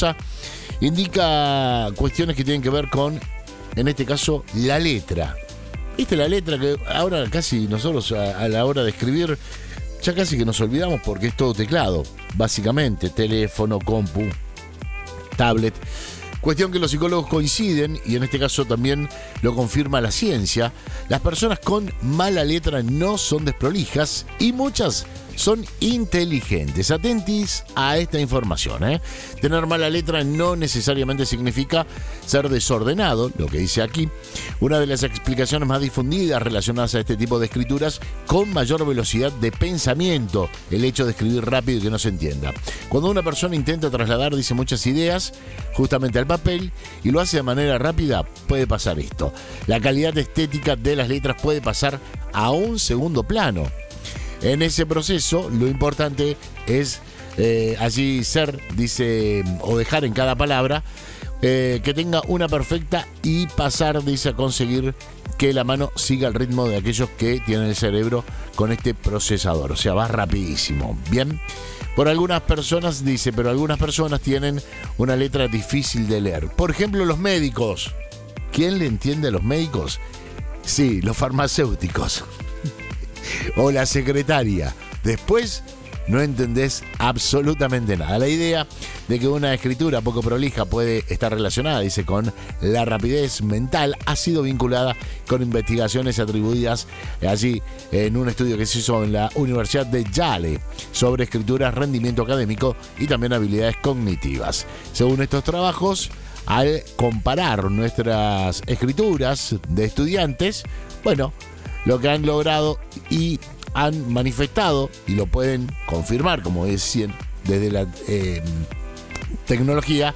cosa indica cuestiones que tienen que ver con, en este caso, la letra. ¿Viste la letra que ahora casi nosotros a la hora de escribir ya casi que nos olvidamos porque es todo teclado, básicamente, teléfono, compu, tablet? Cuestión que los psicólogos coinciden, y en este caso también lo confirma la ciencia. Las personas con mala letra no son desprolijas y muchas son inteligentes. Atentis a esta información, ¿eh? Tener mala letra no necesariamente significa ser desordenado, lo que dice aquí. Una de las explicaciones más difundidas relacionadas a este tipo de escrituras, con mayor velocidad de pensamiento, el hecho de escribir rápido y que no se entienda. Cuando una persona intenta trasladar, dice, muchas ideas justamente al papel y lo hace de manera rápida, puede pasar esto. La calidad estética de las letras puede pasar a un segundo plano. En ese proceso, lo importante es allí ser, dice, o dejar en cada palabra que tenga una perfecta y pasar, dice, a conseguir que la mano siga el ritmo de aquellos que tienen el cerebro con este procesador. O sea, va rapidísimo. Bien. Por algunas personas, dice, pero algunas personas tienen una letra difícil de leer. Por ejemplo, los médicos. ¿Quién le entiende a los médicos? Sí, los farmacéuticos. O la secretaria. Después no entendés absolutamente nada. La idea de que una escritura poco prolija puede estar relacionada, dice, con la rapidez mental, ha sido vinculada con investigaciones atribuidas allí en un estudio que se hizo en la Universidad de Yale sobre escritura, rendimiento académico y también habilidades cognitivas. Según estos trabajos, al comparar nuestras escrituras de estudiantes, bueno, lo que han logrado y han manifestado, y lo pueden confirmar, como decían, desde la tecnología,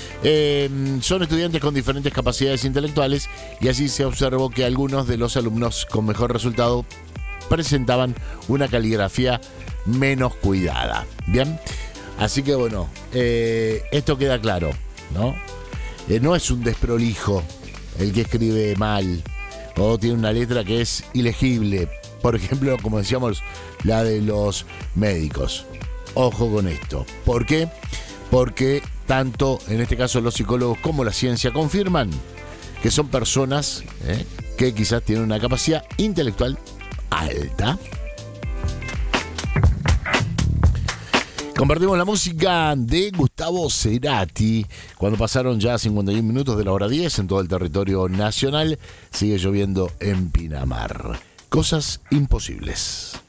son estudiantes con diferentes capacidades intelectuales, y así se observó que algunos de los alumnos con mejor resultado presentaban una caligrafía menos cuidada. Bien, así que bueno, esto queda claro, ¿no? No es un desprolijo el que escribe mal o tiene una letra que es ilegible. Por ejemplo, como decíamos, la de los médicos. Ojo con esto. ¿Por qué? Porque tanto, en este caso, los psicólogos como la ciencia confirman que son personas que quizás tienen una capacidad intelectual alta. Compartimos la música de Gustavo Cerati cuando pasaron ya 51 minutos de la hora 10 en todo el territorio nacional. Sigue lloviendo en Pinamar. Cosas imposibles.